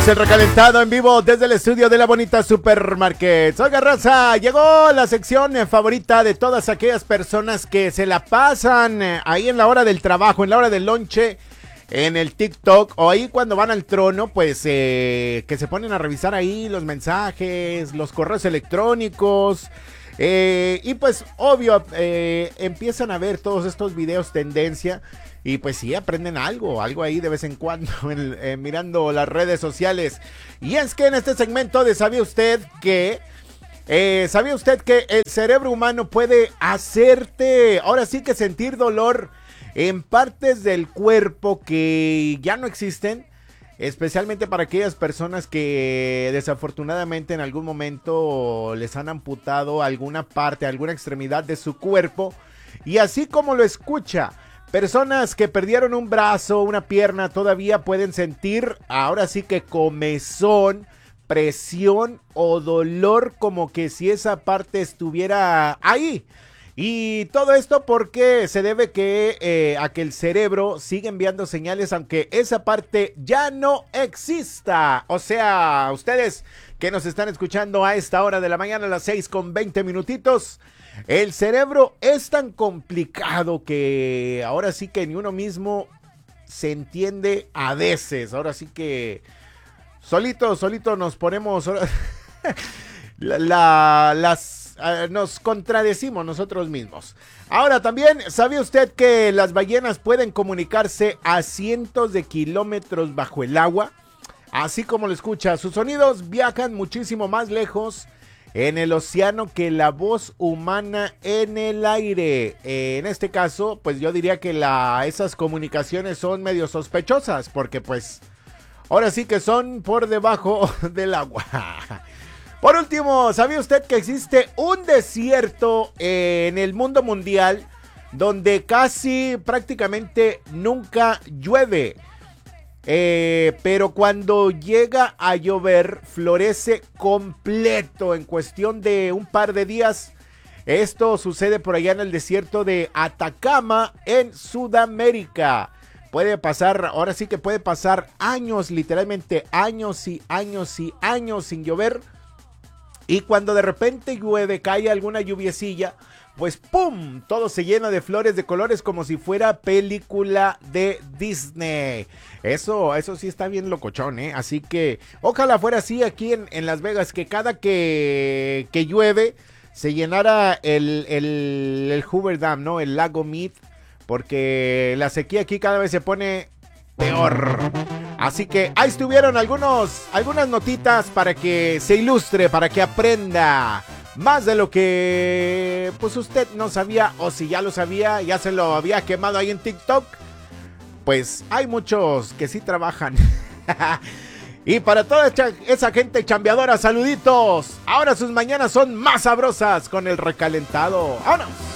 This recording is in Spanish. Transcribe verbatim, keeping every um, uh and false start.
Es el recalentado en vivo desde el estudio de la bonita Supermarket. Oiga, raza, llegó la sección favorita de todas aquellas personas que se la pasan ahí en la hora del trabajo, en la hora del lonche, en el TikTok o ahí cuando van al trono, pues eh, que se ponen a revisar ahí los mensajes, los correos electrónicos. Eh, y pues obvio eh, empiezan a ver todos estos videos tendencia y pues sí aprenden algo, algo ahí de vez en cuando en, eh, mirando las redes sociales. Y es que en este segmento de ¿sabía usted que? Eh, ¿Sabía usted que el cerebro humano puede hacerte ahora sí que sentir dolor en partes del cuerpo que ya no existen? Especialmente para aquellas personas que desafortunadamente en algún momento les han amputado alguna parte, alguna extremidad de su cuerpo. Y así como lo escucha, personas que perdieron un brazo, una pierna, todavía pueden sentir ahora sí que comezón, presión o dolor como que si esa parte estuviera ahí. Y todo esto porque se debe que, eh, a que el cerebro sigue enviando señales aunque esa parte ya no exista. O sea, ustedes que nos están escuchando a esta hora de la mañana a las seis con veinte minutitos, el cerebro es tan complicado que ahora sí que ni uno mismo se entiende a veces. Ahora sí que solito, solito nos ponemos la, la, las... Uh, nos contradecimos nosotros mismos. Ahora también, ¿sabía usted que las ballenas pueden comunicarse a cientos de kilómetros bajo el agua? Así como lo escucha, sus sonidos viajan muchísimo más lejos en el océano que la voz humana en el aire. Eh, en este caso, pues yo diría que la, esas comunicaciones son medio sospechosas porque pues ahora sí que son por debajo del agua. Por último, ¿sabía usted que existe un desierto en el mundo mundial donde casi prácticamente nunca llueve? Eh, pero cuando llega a llover, florece completo en cuestión de un par de días. Esto sucede por allá en el desierto de Atacama, en Sudamérica. Puede pasar, ahora sí que puede pasar años, literalmente años y años y años sin llover. Y cuando de repente llueve, cae alguna lluviecilla, pues ¡pum! Todo se llena de flores de colores como si fuera película de Disney. Eso, eso sí está bien locochón, ¿eh? Así que ojalá fuera así aquí en, en Las Vegas, que cada que, que llueve se llenara el, el, el Hoover Dam, ¿no? El lago Mead, porque la sequía aquí cada vez se pone peor. Así que ahí estuvieron algunos, algunas notitas para que se ilustre, para que aprenda más de lo que pues usted no sabía, o si ya lo sabía, ya se lo había quemado ahí en TikTok. Pues hay muchos que sí trabajan. Y para toda esa, esa gente chambeadora, saluditos. Ahora sus mañanas son más sabrosas con el recalentado. ¡Vámonos!